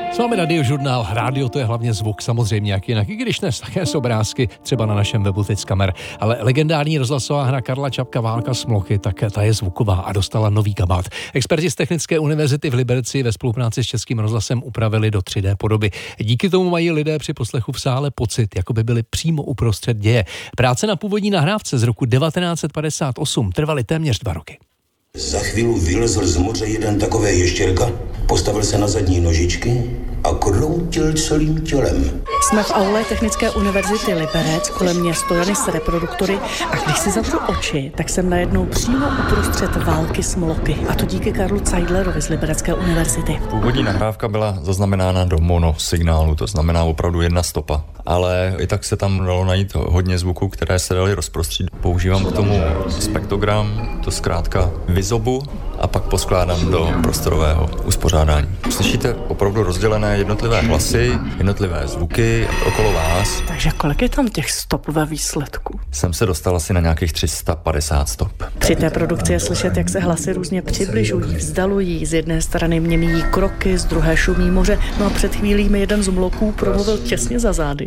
S vámi Radiožurnál. Rádio to je hlavně zvuk, samozřejmě jak jinak, i když dnes také jsou obrázky, třeba na našem webu teď z kamer. Ale legendární rozhlasová hra Karla Čapka Válka s mlochy, tak ta je zvuková a dostala nový kabát. Experti z Technické univerzity v Liberci ve spolupráci s Českým rozhlasem upravili do 3D podoby. Díky tomu mají lidé při poslechu v sále pocit, jako by byli přímo uprostřed děje. Práce na původní nahrávce z roku 1958 trvaly téměř 2 roky. Za chvíli vylezl z moře jeden takové ještěrka, postavil se na zadní nožičky a kroutil celým tělem. Jsme v aule Technické univerzity Liberec, kolem mě stojany s reproduktory a když si zavřu oči, tak jsem najednou přímo uprostřed války s mloky. A to díky Karlu Zeidlerovi z Liberecké univerzity. Původní nahrávka byla zaznamenána do monosignálu, to znamená opravdu 1 stopa. Ale i tak se tam dalo najít hodně zvuků, které se daly rozprostřít. Používám k tomu spektrogram, to zkrátka vizobu, a pak poskládám do prostorového uspořádání. Slyšíte opravdu rozdělené jednotlivé hlasy, jednotlivé zvuky okolo vás. Takže kolik je tam těch stop ve výsledku? Jsem se dostal asi na nějakých 350 stop. Při té produkci je slyšet, jak se hlasy různě přibližují, vzdalují. Z jedné strany mění kroky, z druhé šumí moře. No a před chvílí mi jeden z mloků promluvil těsně za zády.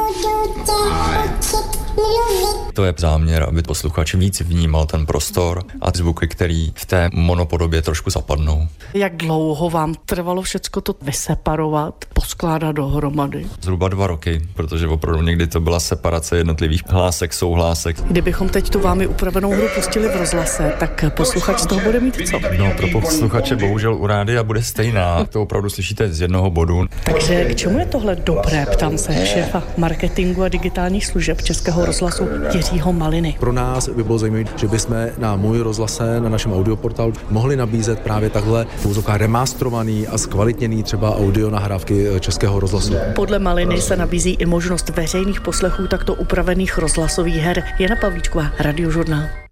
To je záměr, aby posluchač víc vnímal ten prostor a zvuky, který v té monopodobě trošku zapadnou. Jak dlouho vám trvalo všecko to vyseparovat, poskládat dohromady? Zhruba 2 roky, protože opravdu někdy to byla separace jednotlivých hlásek, souhlásek. Kdybychom teď tu vámi upravenou hru pustili v rozhlase, tak posluchač z toho bude mít co? No, pro posluchače bohužel u rádia bude stejná. To opravdu slyšíte z jednoho bodu. Takže k čemu je tohle dobré? Ptám se šéfa marketingu a digitálních služeb Českého rozhlasu Jiřího Maliny. Pro nás by bylo zajímavé, že bychom na Můj rozhlase, na našem audioportálu mohli nabízet právě takhle remastrovaný a zkvalitněný třeba audio nahrávky Českého rozhlasu. Podle Maliny se nabízí i možnost veřejných poslechů takto upravených rozhlasových her. Jana Pavlíčková, Radiožurnál.